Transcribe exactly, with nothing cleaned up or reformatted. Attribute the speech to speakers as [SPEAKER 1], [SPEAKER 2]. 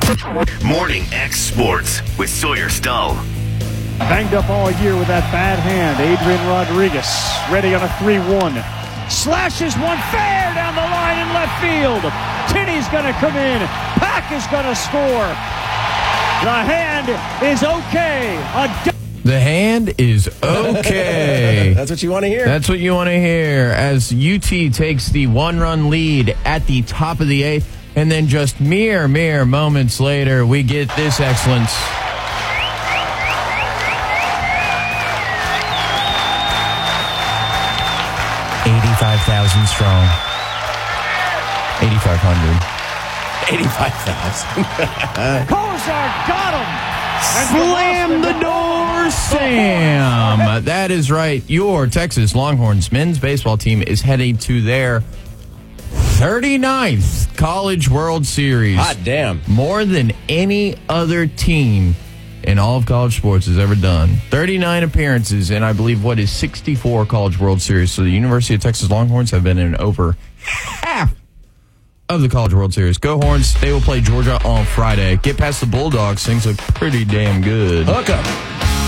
[SPEAKER 1] Morning X Sports with Sawyer Stull.
[SPEAKER 2] Banged up all year with that bad hand. Adrian Rodriguez ready on a three one. Slashes one fair down the line in left field. Tinney's going to come in. Pack is going to score. The hand is okay. A
[SPEAKER 3] The hand is okay.
[SPEAKER 4] That's what you want to hear.
[SPEAKER 3] That's what you want to hear as U T takes the one-run lead at the top of the eighth, and then just mere, mere moments later, we get this excellence. eighty-five thousand strong. eighty-five hundred.
[SPEAKER 4] eighty-five thousand.
[SPEAKER 2] Kozar got him.
[SPEAKER 3] Slam the door, Sam. That is right. Your Texas Longhorns men's baseball team is heading to their thirty-ninth College World Series.
[SPEAKER 4] Hot damn.
[SPEAKER 3] More than any other team in all of college sports has ever done. thirty-nine appearances and I believe what is sixty-four College World Series. So the University of Texas Longhorns have been in over half of the College World Series. Go Horns. They will play Georgia on Friday. Get past the Bulldogs. Things look pretty damn good.
[SPEAKER 4] Hook 'em.